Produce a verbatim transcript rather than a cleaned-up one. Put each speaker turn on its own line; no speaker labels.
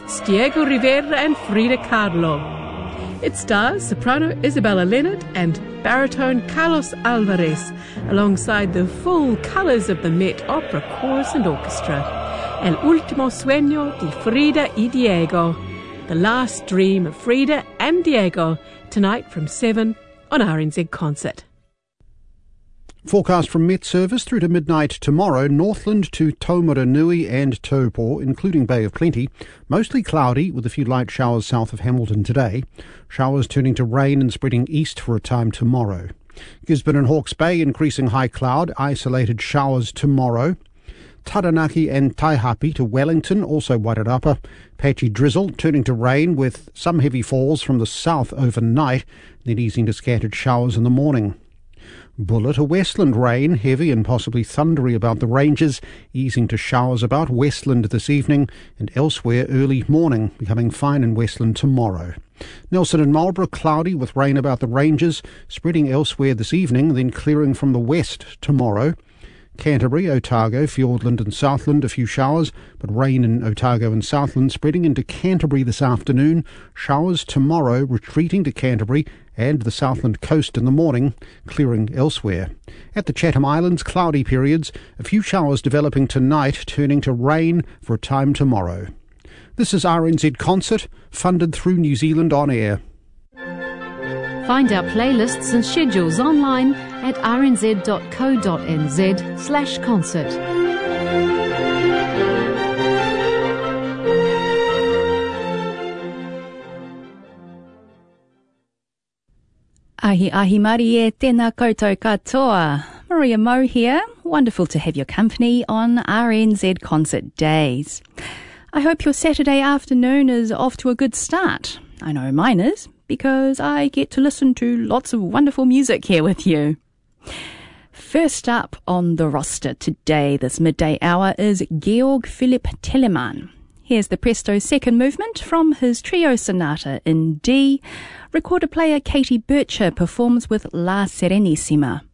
hosts Diego Rivera and Frida Kahlo. It stars soprano Isabella Leonard and baritone Carlos Alvarez, alongside the full colours of the Met Opera Chorus and Orchestra. El último sueño de Frida y Diego, the last dream of Frida and Diego, tonight from seven on R N Z Concert.
Forecast from Met Service through to midnight tomorrow, Northland to Taumarunui and Taupo, including Bay of Plenty. Mostly cloudy with a few light showers south of Hamilton today. Showers turning to rain and spreading east for a time tomorrow. Gisborne and Hawke's Bay increasing high cloud, isolated showers tomorrow. Taranaki and Taihape to Wellington, also Wairarapa. Patchy drizzle turning to rain with some heavy falls from the south overnight, then easing to scattered showers in the morning. Bullet to Westland rain, heavy and possibly thundery about the ranges, easing to showers about Westland this evening and elsewhere early morning, becoming fine in Westland tomorrow. Nelson and Marlborough cloudy with rain about the ranges, spreading elsewhere this evening, then clearing from the west tomorrow. Canterbury, Otago, Fiordland and Southland, a few showers, but rain in Otago and Southland spreading into Canterbury this afternoon. Showers tomorrow, retreating to Canterbury and the Southland coast in the morning, clearing elsewhere. At the Chatham Islands, cloudy periods, a few showers developing tonight, turning to rain for a time tomorrow. This is R N Z Concert, funded through New Zealand On Air.
Find our playlists and schedules online at rnz.co.nz slash concert.
Ahi ahi mari e tēnā koutou katoa. Maria Mo here. Wonderful to have your company on R N Z Concert Days. I hope your Saturday afternoon is off to a good start. I know mine is, because I get to listen to lots of wonderful music here with you. First up on the roster today, this midday hour, is Georg Philipp Telemann. Here's the Presto second movement from his trio sonata in D. Recorder player Katie Bircher performs with La Serenissima.